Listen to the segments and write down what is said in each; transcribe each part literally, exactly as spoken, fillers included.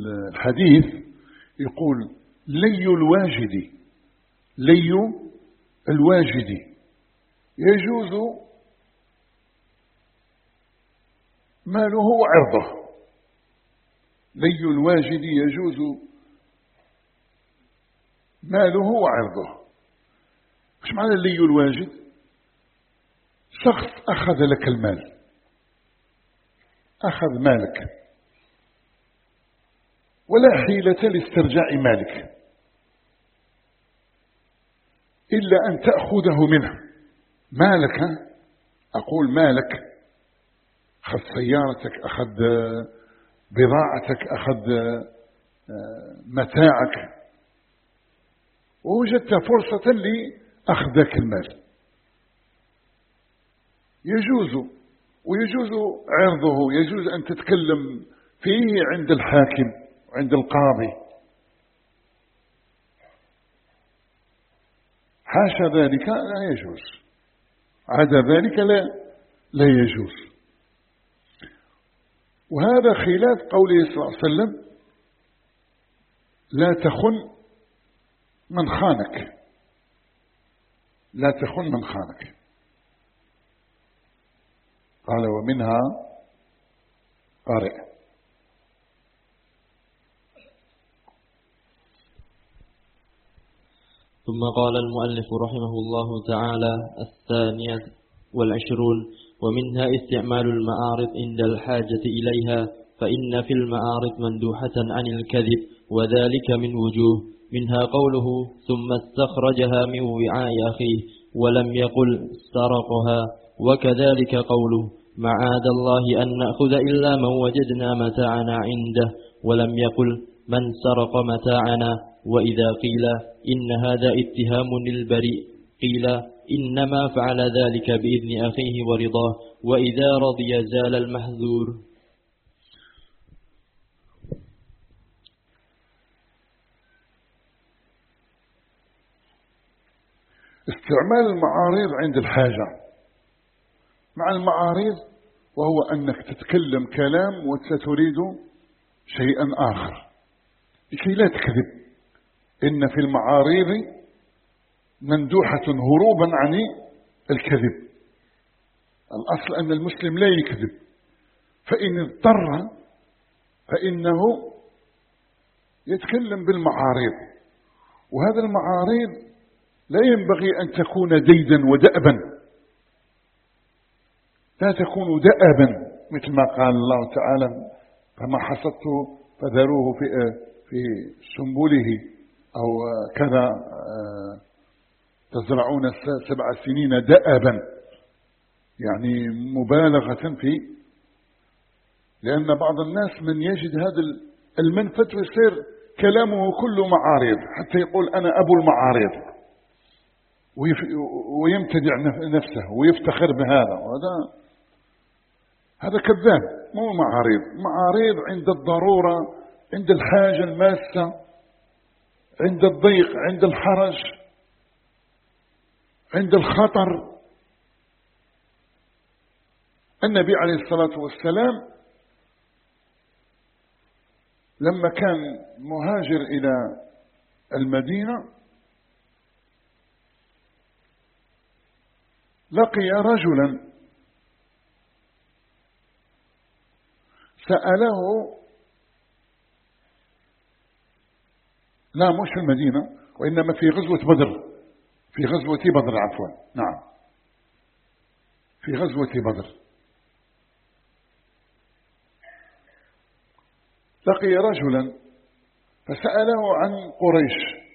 الحديث يقول لي الواجد، لي الواجد يجوز ماله وعرضه. لي الواجد يجوز ماله وعرضه. ايش معنى لي الواجد؟ شخص أخذ لك المال، أخذ مالك ولا حيلة لاسترجاع مالك إلا أن تأخذه منه. مالك، أقول مالك، أخذ سيارتك، أخذ بضاعتك، أخذ متاعك، ووجدت فرصة لأخذ ذاك المال، يجوز ويجوز عرضه، يجوز أن تتكلم فيه عند الحاكم وعند القاضي. حاشا ذلك لا يجوز، عدا ذلك لا لا يجوز. وهذا خلاف قوله صلى الله عليه وسلم لا تخن من خانك، لا تخن من خانك. قال ومنها قارئ. ثم قال المؤلف رحمه الله تعالى: الثانية والعشرون: ومنها استعمال المعارض عند الحاجة إليها، فإن في المعارض مندوحة عن الكذب، وذلك من وجوه، منها قوله ثم استخرجها من وعاء أخيه ولم يقل سرقها، وكذلك قوله معاذ الله أن نأخذ إلا من وجدنا متاعنا عنده، ولم يقل من سرق متاعنا. وإذا قيل إن هذا اتهام للبريء قيل إنما فعل ذلك بإذن أخيه ورضاه، وإذا رضي زال المحذور. استعمال المعارض عند الحاجة. مع المعارض وهو أنك تتكلم كلام وستريد شيئا آخر لكي لا تكذب. إن في المعارض مندوحة هروبا عن الكذب. الأصل أن المسلم لا يكذب، فإن اضطر فإنه يتكلم بالمعارض. وهذا المعارض لا ينبغي أن تكون ديدا ودأبا، لا تكون دأبا، مثل ما قال الله تعالى فما حصدته فذروه في في سنبله أو كذا تزرعون سبع سنين دأبا، يعني مبالغة في. لأن بعض الناس من يجد هذا المنفذ ويصير كلامه كله معارض، حتى يقول أنا أبو المعارض ويمتدع نفسه ويفتخر بهذا، وهذا هذا كذاب، مو معارض. معارض عند الضرورة، عند الحاجة الماسة، عند الضيق، عند الحرج، عند الخطر. النبي عليه الصلاة والسلام لما كان مهاجر إلى المدينة لقي رجلا سأله، لا مش في المدينة وإنما في غزوة بدر، في غزوة بدر عفوا، نعم في غزوة بدر. لقي رجلا فسأله عن قريش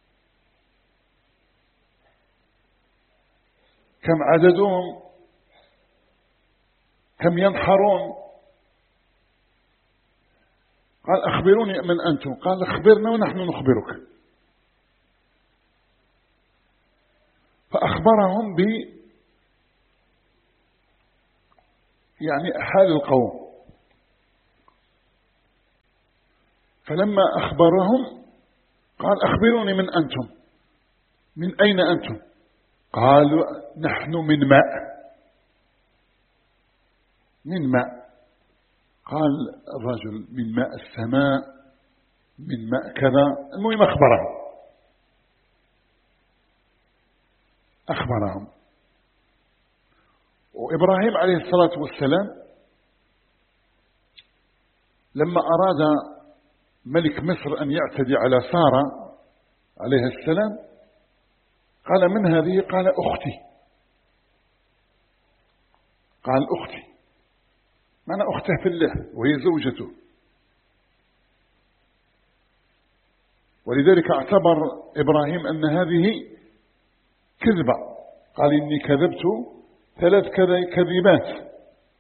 كم عددهم، كم ينحرون. قال أخبروني من أنتم. قال أخبرنا ونحن نخبرك. فأخبرهم ب يعني حال القوم. فلما أخبرهم قال أخبروني من أنتم، من أين أنتم؟ قالوا نحن من ماء. من ماء. قال الرجل من ماء السماء من ماء كذا. المهم أخبرهم أخبرهم وإبراهيم عليه الصلاة والسلام لما أراد ملك مصر أن يعتدي على سارة عليه السلام قال من هذه؟ قال أختي. قال أختي معنى أخته في الله وهي زوجته، ولذلك اعتبر إبراهيم أن هذه كذبة. قال إني كذبت ثلاث كذبات.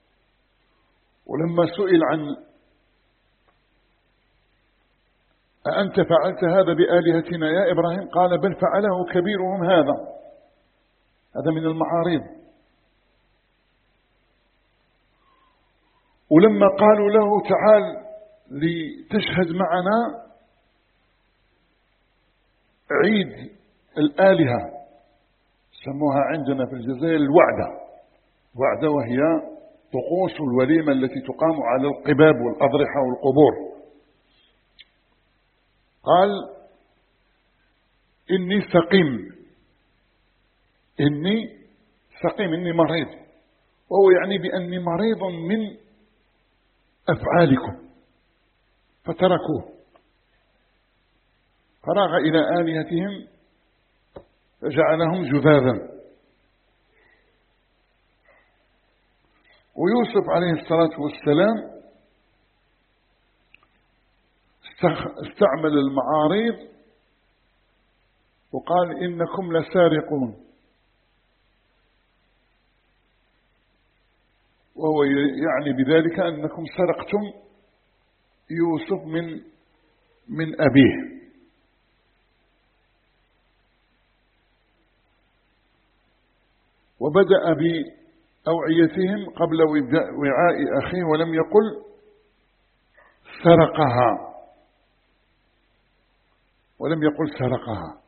ولما سئل عن أأنت فعلت هذا بآلهتنا يا إبراهيم؟ قال بل فعله كبيرهم هذا. هذا من المعارض. ولما قالوا له تعال لتشهد معنا عيد الآلهة، سموها عندنا في الجزائر الوعدة، وعدة وهي طقوس الوليمة التي تقام على القباب والأضرحة والقبور. قال إني سقيم، إني سقيم، إني مريض، وهو يعني بأني مريض من أفعالكم، فتركوه فراغ إلى آلهتهم فجعلهم جذاذا. ويوسف عليه الصلاة والسلام استعمل المعارض وقال إنكم لسارقون، وهو يعني بذلك أنكم سرقتم يوسف من من أبيه. وبدأ بأوعيتهم قبل وعاء أخيه ولم يقل سرقها، ولم يقل سرقها.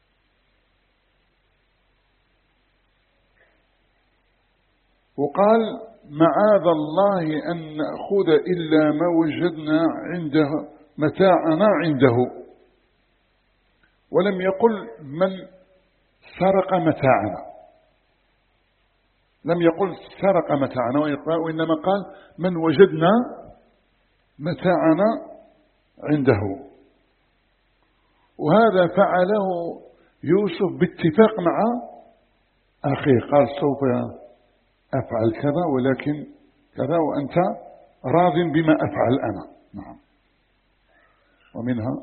وقال معاذ الله أن نأخذ إلا ما وجدنا عنده متاعنا عنده، ولم يقل من سرق متاعنا، لم يقل سرق متاعنا، وإنما قال من وجدنا متاعنا عنده. وهذا فعله يوسف باتفاق مع أخيه، قال سوف أفعل كذا ولكن كذا وأنت راض بما أفعل أنا. نعم. ومنها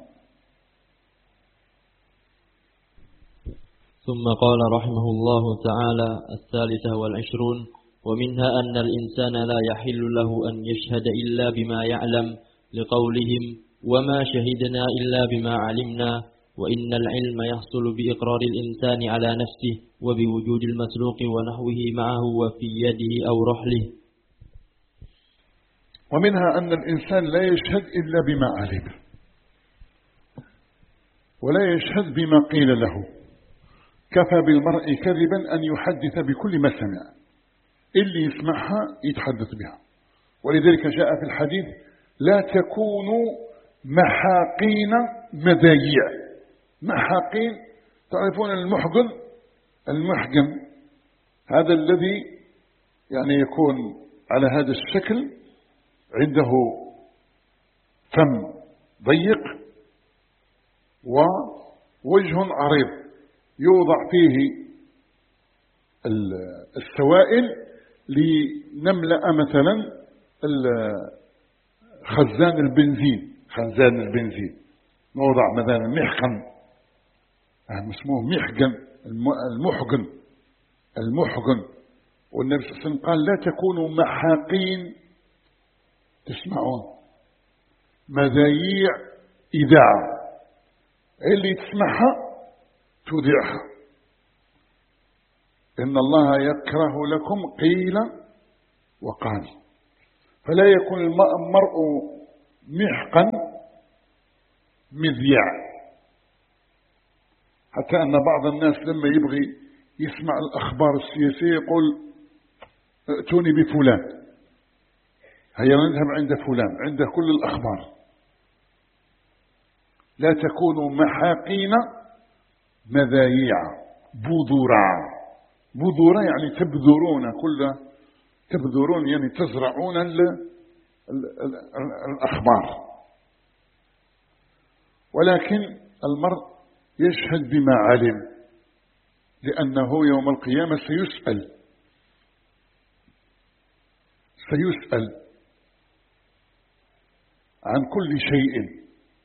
ثم قال رحمه الله تعالى الثالثة والعشرون: ومنها أن الإنسان لا يحل له أن يشهد إلا بما يعلم، لقولهم وما شهدنا إلا بما علمنا، وإن العلم يحصل بإقرار الإنسان على نفسه وبوجود المسروق ونحوه معه وفي يده أو رحله. ومنها أن الإنسان لا يشهد إلا بما علم، ولا يشهد بما قيل له. كفى بالمرء كذبا أن يحدث بكل ما سمع، اللي يسمعها يتحدث بها. ولذلك جاء في الحديث لا تكونوا محاقين مذايع. محاقين، تعرفون المحقن؟ المحقن هذا الذي يعني يكون على هذا الشكل، عنده فم ضيق ووجه عريض، يوضع فيه السوائل لنملأ مثلا خزان البنزين، خزان البنزين نوضع مثلا محقن، اسمه محقن، المحقن المحقن. والنبي صلى الله عليه وسلم قال لا تكونوا محاقين، تسمعون، مذايع إذاعة، اللي تسمعها تذيعها. إن الله يكره لكم قيل وقال. فلا يكون المرء محقا مذيع، حتى أن بعض الناس لما يبغي يسمع الأخبار السياسية يقول ائتوني بفلان، هيا نذهب عند فلان عنده كل الأخبار. لا تكونوا محاقين مذايع بذورا. بذورا يعني تبذرون، كل تبذرون يعني تزرعون ال ال ال الأخبار. ولكن المرء يشهد بما علم، لأنه يوم القيامة سيسأل سيسأل عن كل شيء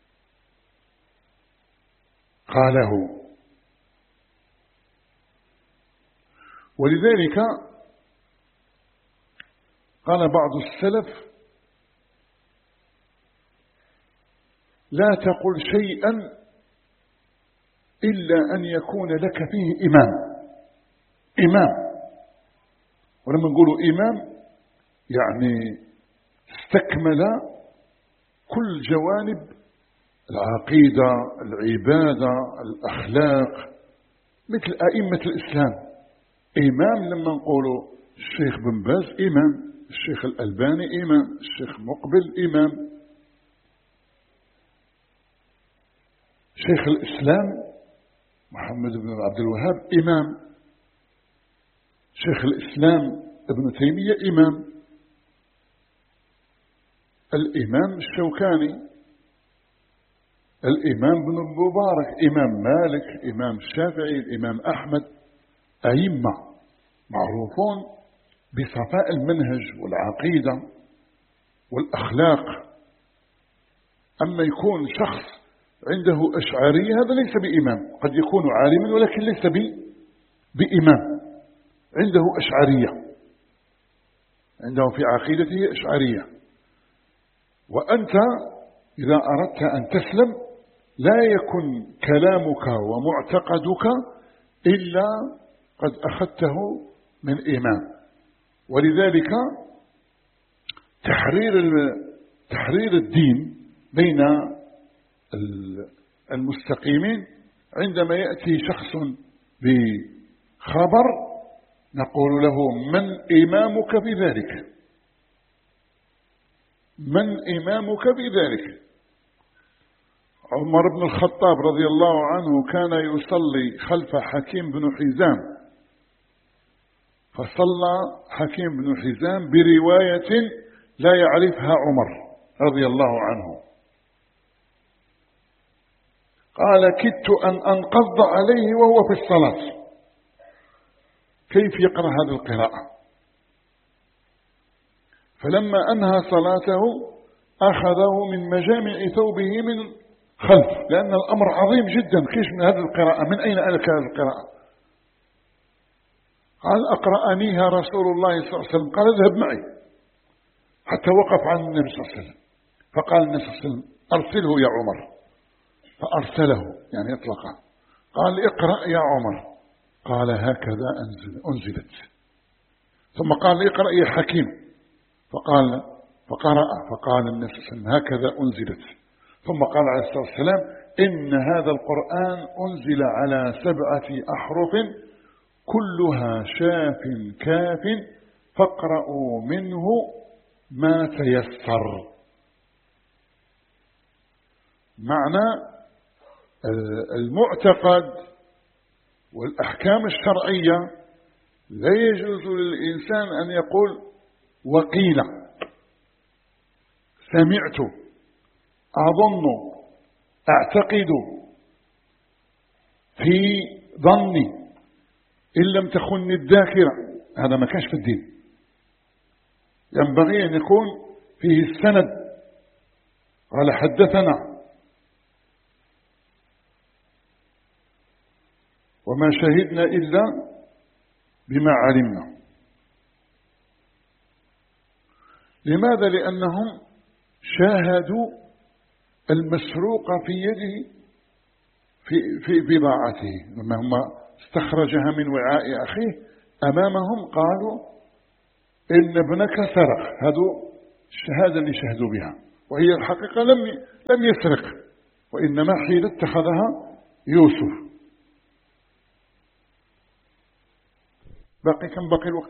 قاله. ولذلك قال بعض السلف: لا تقل شيئا إلا أن يكون لك فيه إمام. إمام، ولما نقولوا إمام يعني استكمل كل جوانب العقيدة، العبادة، الأخلاق، مثل أئمة الإسلام. إمام لما نقولوا الشيخ بن باز إمام، الشيخ الألباني إمام، الشيخ مقبل إمام، شيخ الإسلام محمد بن عبد الوهاب إمام، شيخ الإسلام ابن تيمية إمام، الإمام الشوكاني، الإمام بن المبارك، إمام مالك، إمام الشافعي، الإمام أحمد، أئمة معروفون بصفاء المنهج والعقيدة والأخلاق. أما يكون شخص عنده أشعرية هذا ليس بإمام، قد يكون عالما ولكن ليس بإمام، عنده أشعرية، عنده في عقيدته أشعرية. وأنت إذا أردت أن تسلم لا يكن كلامك ومعتقدك إلا قد أخذته من إمام. ولذلك تحرير تحرير الدين بين المستقيمين، عندما يأتي شخص بخبر نقول له: من إمامك بذلك؟ من إمامك بذلك؟ عمر بن الخطاب رضي الله عنه كان يصلي خلف حكيم بن حزام، فصلى حكيم بن حزام برواية لا يعرفها عمر رضي الله عنه. قال: كدت أن أنقض عليه وهو في الصلاة. كيف يقرأ هذه القراءة؟ فلما أنهى صلاته أخذه من مجامع ثوبه من خلف، لأن الأمر عظيم جدا. كيف من هذه القراءة؟ من أين ألك هذه القراءة؟ قال: أقرأنيها رسول الله صلى الله عليه وسلم. قال: اذهب معي. حتى وقف عن النبي صلى الله عليه وسلم، فقال النبي صلى الله عليه وسلم: أرسله يا عمر. فأرسله يعني اطلقه. قال: اقرأ يا عمر. قال: هكذا أنزل أنزلت. ثم قال: اقرأ يا حكيم. فقال فقرأ. فقال النبي صلى الله عليه وسلم: هكذا أنزلت. ثم قال عليه الصلاة والسلام: إن هذا القرآن أنزل على سبعة أحرف كلها شاف كاف فاقرأوا منه ما تيسر. معنى المعتقد والأحكام الشرعية لا يجوز للإنسان أن يقول وقيل، سمعت، أظن، أعتقد، في ظني، إن لم تخن الذاكرة. هذا ما كانش في الدين. ينبغي أن يكون فيه السند. قال: حدثنا، وما شهدنا إلا بما علمنا. لماذا؟ لأنهم شاهدوا المسروق في يده في في بضاعته. لما هم استخرجها من وعاء أخيه أمامهم قالوا: إن ابنك سرق. هذو الشهادة اللي شهدوا بها، وهي الحقيقة لم لم يسرق، وإنما حين اتخذها يوسف. باقي كم باقي الوقت؟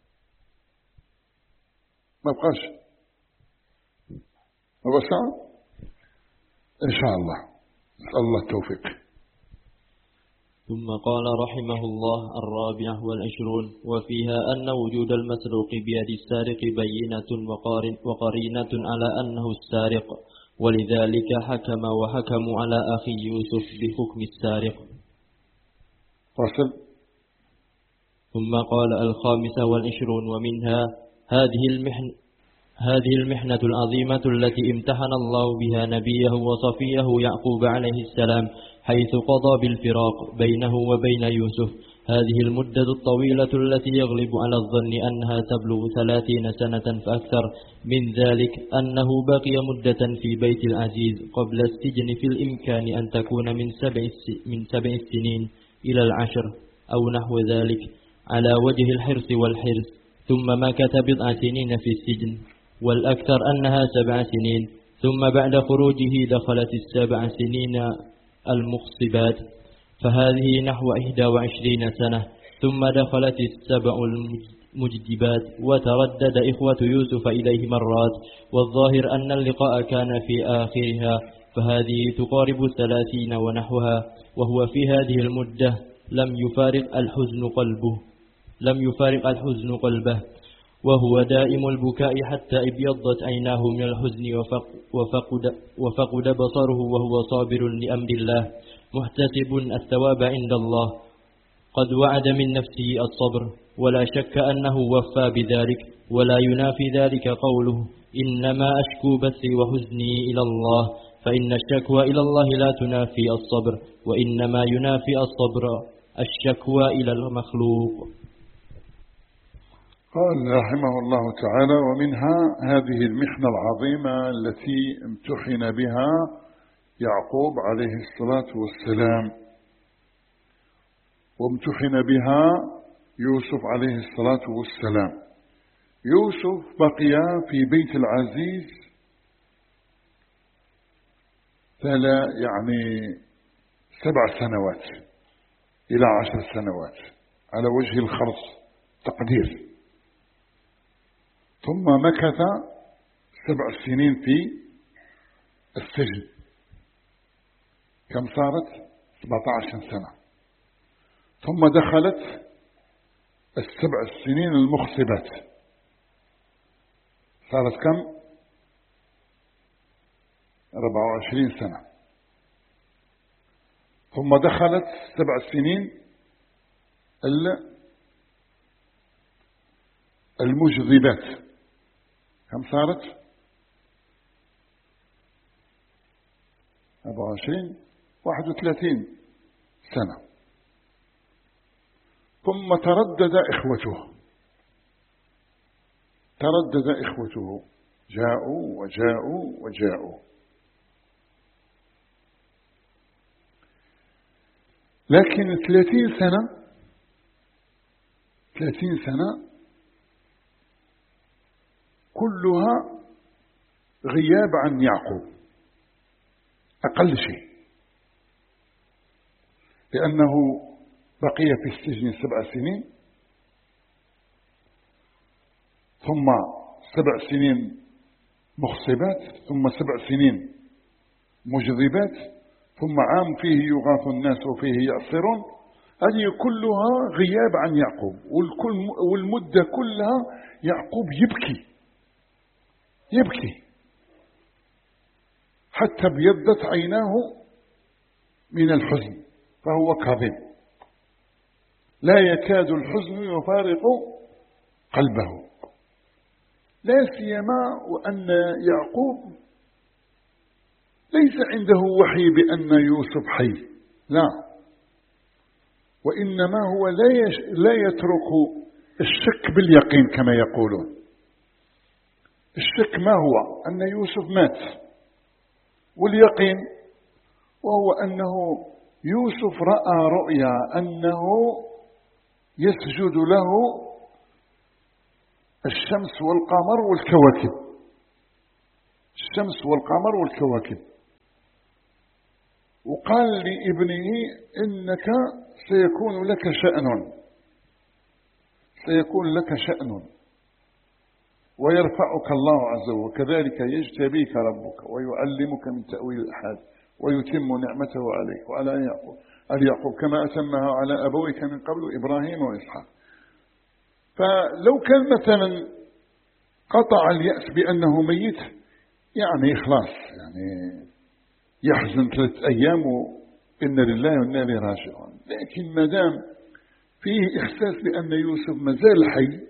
ما بقاش ربع ساعة إن شاء الله. نسأل الله التوفيق. ثم قال رحمه الله: الرابعة والعشرون وفيها أن وجود المسروق بيد السارق بينة وقرينة على أنه السارق، ولذلك حكم وحكموا على أخي يوسف بحكم السارق. فصل. ثم قال: الخامسة والعشرون ومنها هذه المحنة هذه المحنة العظيمة التي امتحن الله بها نبيه وصفيه يعقوب عليه السلام، حيث قضى بالفراق بينه وبين يوسف هذه المدة الطويلة التي يغلب على الظن أنها تبلغ ثلاثين سنة فأكثر من ذلك، أنه بقي مدة في بيت العزيز قبل السجن في الإمكان أن تكون من سبع من سبع سنين إلى العشر أو نحو ذلك على وجه الحرص والحرص، ثم مكث بضع سنين في السجن، والأكثر أنها سبع سنين، ثم بعد خروجه دخلت السبع سنين المخصبات، فهذه نحو إحدى وعشرين سنة، ثم دخلت السبع المجدبات، وتردد إخوة يوسف إليه مرات، والظاهر أن اللقاء كان في آخرها، فهذه تقارب ثلاثين ونحوها، وهو في هذه المدة لم يفارق الحزن قلبه لم يفارق الحزن قلبه وهو دائم البكاء حتى ابيضت عيناه من الحزن وفقد, وفقد بصره، وهو صابر لأمر الله محتسب الثواب عند الله، قد وعد من نفسه الصبر، ولا شك أنه وفى بذلك، ولا ينافي ذلك قوله: إنما أشكو بثي وحزني إلى الله، فإن الشكوى إلى الله لا تنافي الصبر، وإنما ينافي الصبر الشكوى إلى المخلوق. قال رحمه الله تعالى: ومنها هذه المحنة العظيمة التي امتحن بها يعقوب عليه الصلاة والسلام، وامتحن بها يوسف عليه الصلاة والسلام. يوسف بقي في بيت العزيز ثلا يعني سبع سنوات إلى عشر سنوات على وجه الخرص تقدير، ثم مكث سبع سنين في السجن. كم صارت؟ سبعة عشر سنة. ثم دخلت السبع السنين المخصبات، صارت كم؟ أربعة وعشرين سنة. ثم دخلت سبع سنين المجذبات، كم صارت؟ أربعة وعشرين واحد وثلاثين سنة. ثم تردد إخوته تردد إخوته جاءوا وجاءوا وجاءوا، لكن ثلاثين سنة ثلاثين سنة كلها غياب عن يعقوب أقل شيء، لأنه بقي في السجن سبع سنين، ثم سبع سنين مخصبات، ثم سبع سنين مجذبات، ثم عام فيه يغاث الناس وفيه يعصرون. هذه كلها غياب عن يعقوب، والمدة كلها يعقوب يبكي يبكي حتى ابيضت عيناه من الحزن، فهو كاظم، لا يكاد الحزن يفارق قلبه، لا سيما وأن يعقوب ليس عنده وحي بأن يوسف حي، لا، وإنما هو لا يترك الشك باليقين كما يقولون. الشك ما هو؟ أن يوسف مات، واليقين وهو أنه يوسف رأى رؤيا أنه يسجد له الشمس والقمر والكواكب، الشمس والقمر والكواكب، وقال لابنه: إنك سيكون لك شأن سيكون لك شأن ويرفعك الله عز وجل، وكذلك يجتبيك ربك ويعلمك من تأويل الأحاديث ويتم نعمته عليك وعلى يعقوب اليعقوب كما أتمها على أبويك من قبل إبراهيم وإسحاق. فلو كان مثلا قطع اليأس بأنه ميت يعني خلاص يعني يحزن ثلاث أيام إن لله وإنا إليه راجعون. لكن ما دام فيه إحساس بأن يوسف مازال حي،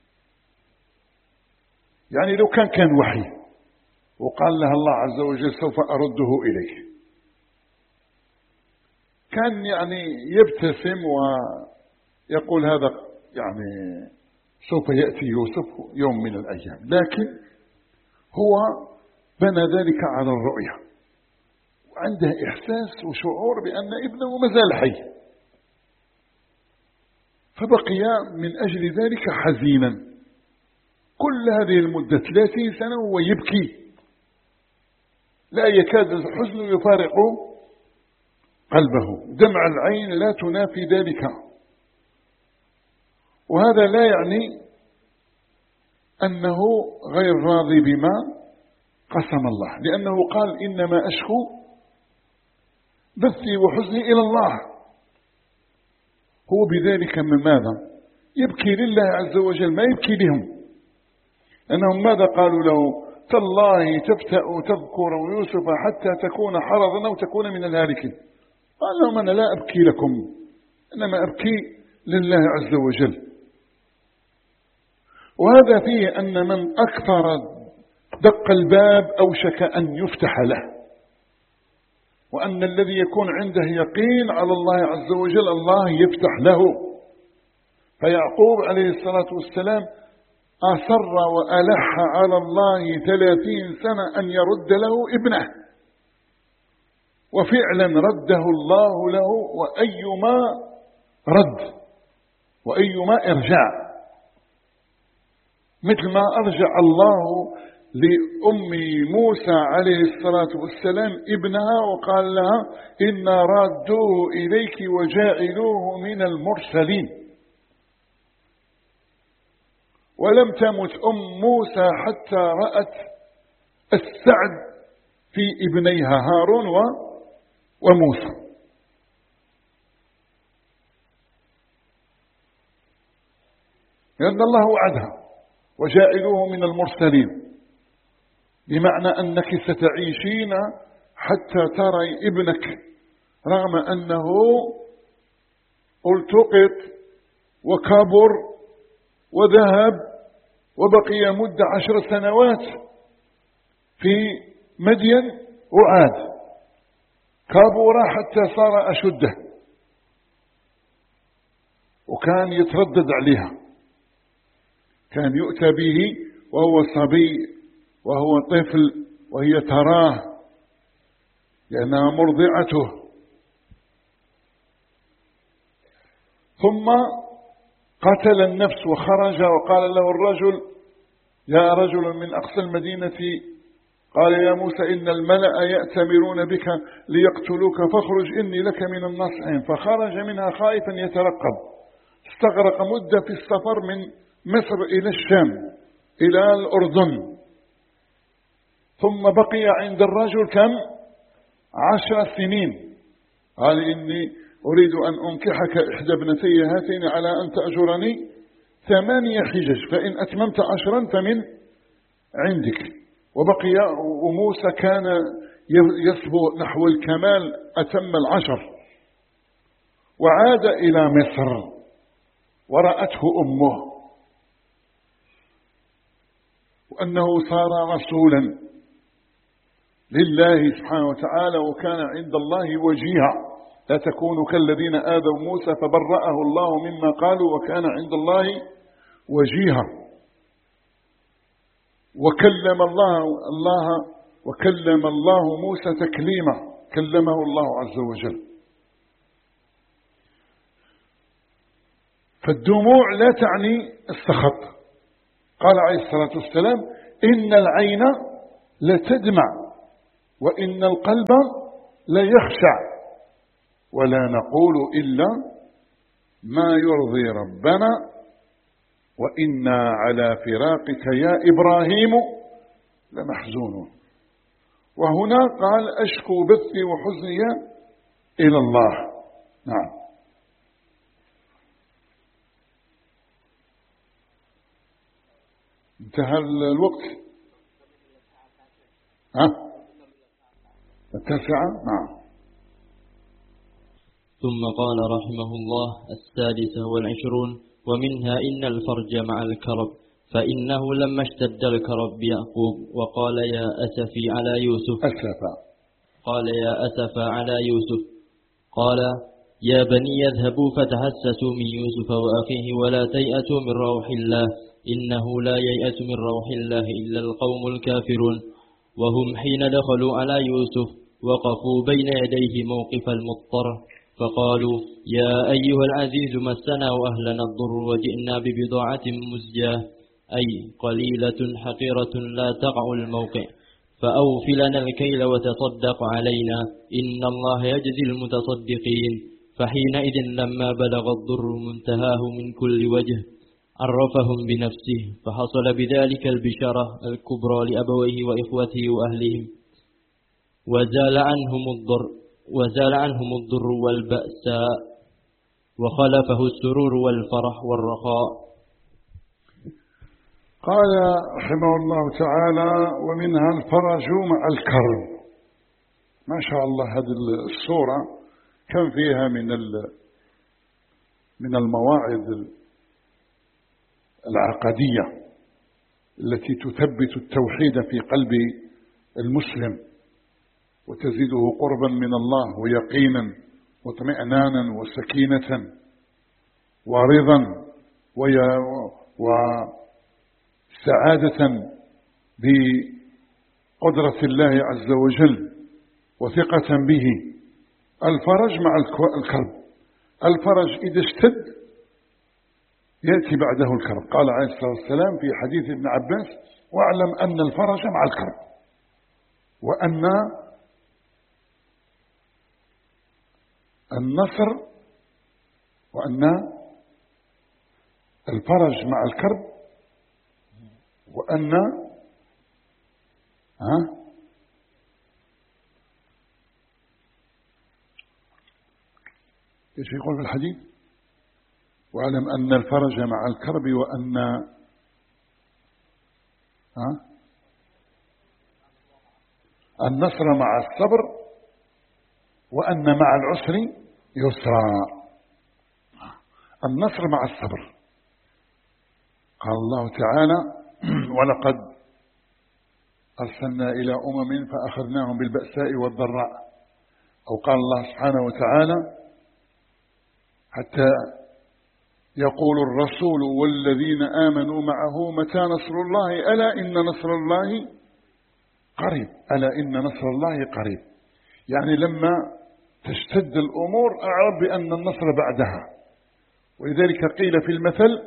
يعني لو كان كان وحي وقال له الله عز وجل سوف أرده إليك، كان يعني يبتسم ويقول هذا يعني سوف يأتي يوسف يوم من الأيام. لكن هو بنى ذلك على الرؤية وعنده إحساس وشعور بأن ابنه مازال حي، فبقي من أجل ذلك حزينا كل هذه المدة ثلاثين سنة وهو يبكي، لا يكاد الحزن يفارق قلبه، دمع العين لا تنافي ذلك. وهذا لا يعني أنه غير راضي بما قسم الله، لأنه قال إنما أشكو بثي وحزني إلى الله. هو بذلك من ماذا يبكي لله عز وجل، ما يبكي لهم، أنهم ماذا قالوا له تالله تفتأ تذكر يوسف حتى تكون حرضا أو تكون من الهالكين. قال لهم أنا لا أبكي لكم، إنما أبكي لله عز وجل. وهذا فيه أن من أكثر دق الباب أوشك أن يفتح له، وأن الذي يكون عنده يقين على الله عز وجل الله يفتح له. فيعقوب عليه الصلاة والسلام أصر وألح على الله ثلاثين سنة أن يرد له ابنه، وفعلا رده الله له، وأيما رد وأيما ارجع، مثل ما أرجع الله لأم موسى عليه الصلاة والسلام ابنها وقال لها إنا رادوه إليك وجاعلوه من المرسلين. ولم تمت أم موسى حتى رأت السعد في ابنيها هارون وموسى. لأن الله وعدها وجاعلوه من المرسلين، بمعنى أنك ستعيشين حتى ترى ابنك رغم أنه التقط وكبر وذهب وبقي مدة عشر سنوات في مدين وعاد، كبر حتى صار أشده، وكان يتردد عليها، كان يؤتى به وهو صبي وهو طفل وهي تراه لأنها مرضعته. ثم قتل النفس وخرج وقال له الرجل يا رجل من أقصى المدينة، قال يا موسى إن الملأ يأتمرون بك ليقتلوك فاخرج إني لك من الناصحين. فخرج منها خائفا يترقب، استغرق مدة في السفر من مصر إلى الشام إلى الأردن، ثم بقي عند الرجل كم عشر سنين. قال إني أريد أن أنكحك إحدى ابنتي هاتين على أن تأجرني ثمانية حجج فإن أتممت عشرا فمن عندك. وبقي وموسى كان يصبو نحو الكمال أتم العشر، وعاد إلى مصر ورأته أمه وأنه صار رسولا لله سبحانه وتعالى وكان عند الله وجيها. لا تكونوا كالذين آذوا موسى فبرأه الله مما قالوا وكان عند الله وجيها. وكلم الله الله وكلم الله موسى تكليما، كلمه الله عز وجل. فالدموع لا تعني السخط. قال عليه الصلاة والسلام إن العين لتدمع وإن القلب ليخشع ولا نقول إلا ما يرضي ربنا وإنا على فراقك يا إبراهيم لمحزونون. وهنا قال أشكو بثي وحزني إلى الله. نعم. انتهى الوقت. ها التاسعة. نعم. ثم قال رحمه الله: السادسة والعشرون: ومنها إن الفرج مع الكرب، فإنه لما اشتد الكرب بيعقوب وقال يا أسفي على يوسف أسفا قال يا أسفا على يوسف قال يا بني اذهبوا فتحسسوا من يوسف وأخيه ولا تيأسوا من روح الله إنه لا ييأس من روح الله إلا القوم الكافرون. وهم حين دخلوا على يوسف وقفوا بين يديه موقف المضطر فقالوا يا أيها العزيز مسنا وأهلنا الضر وجئنا ببضاعة مزجاة أي قليلة حقيرة لا تقع الموقع فأوف لنا الكيل وتصدق علينا إن الله يجزي المتصدقين. فحينئذ لما بلغ الضر منتهاه من كل وجه عرفهم بنفسه فحصل بذلك البشارة الكبرى لأبويه وإخوته وأهلهم وزال عنهم الضر وزال عنهم الضر والبأساء وخلفه السرور والفرح والرخاء. قال رحمه الله تعالى: ومنها الفرج مع الكرب. ما شاء الله هذه السورة كم فيها من من المواعظ العقدية التي تثبت التوحيد في قلب المسلم وتزيده قربا من الله ويقينا واطمئنانا وسكينة ورضا وسعادة بقدرة الله عز وجل وثقة به. الفرج مع الكرب. الفرج إذا اشتد يأتي بعده الكرب. قال عليه الصلاة والسلام في حديث ابن عباس: واعلم أن الفرج مع الكرب وأن النصر وأن الفرج مع الكرب وأن ها ايش يقول في الحديث؟ واعلم أن الفرج مع الكرب وأن ها النصر مع الصبر وأن مع العسر يسرا. النصر مع الصبر. قال الله تعالى: ولقد أرسلنا إلى أمم فأخذناهم بالبأساء والضراء. أو قال الله سبحانه وتعالى: حتى يقول الرسول والذين آمنوا معه متى نصر الله ألا إن نصر الله قريب. ألا إن نصر الله قريب. يعني لما تشتد الأمور أعرف بأن النصر بعدها. ولذلك قيل في المثل: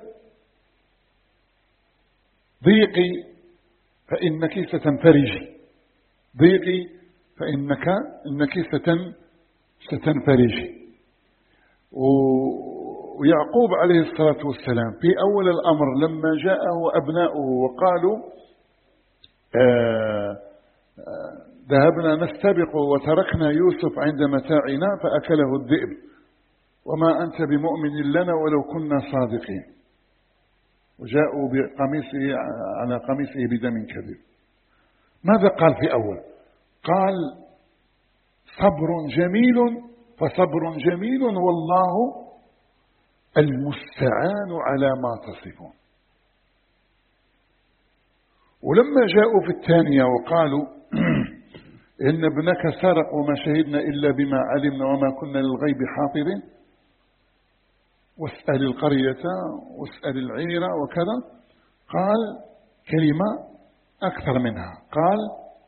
ضيقي فإنك ستنفرجي. ضيقي فإنك إنك ستنفرجي. ويعقوب عليه الصلاة والسلام في أول الأمر لما جاءه أبناؤه وقالوا آه آه ذهبنا نستبق وتركنا يوسف عند متاعنا فأكله الذئب وما أنت بمؤمن لنا ولو كنا صادقين. وجاءوا بقميصه على قميصه بدم كذب. ماذا قال في أول؟ قال: صبر جميل فصبر جميل والله المستعان على ما تصفون. ولما جاءوا في الثانية وقالوا إن ابنك سرق وما شهدنا إلا بما علمنا وما كنا للغيب حافظين واسأل القرية واسأل العيرة وكذا، قال كلمة أكثر منها. قال: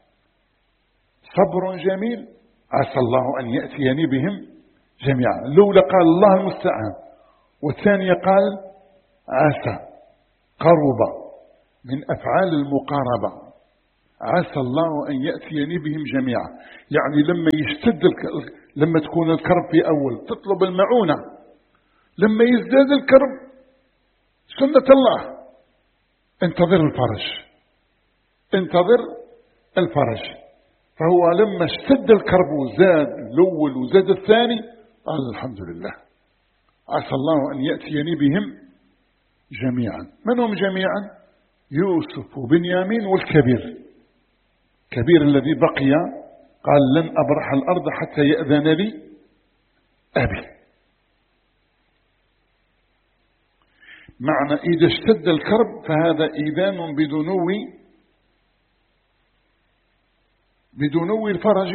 صبر جميل عسى الله أن يأتيني بهم جميعا. لولا قال الله المستعان. والثانية قال عسى، قرب من أفعال المقاربة. عسى الله أن يأتيني بهم جميعا. يعني لما يشتد الك... لما تكون الكرب في أول تطلب المعونة، لما يزداد الكرب سنة الله انتظر الفرج. انتظر الفرج. فهو لما اشتد الكرب وزاد الأول وزاد الثاني قال الحمد لله، عسى الله أن يأتيني بهم جميعا. من هم جميعا؟ يوسف وبنيامين والكبير، كبير الذي بقي قال لن أبرح الأرض حتى يأذن لي أبي. معنى إذا اشتد الكرب فهذا إيذان بدنو بدنو الفرج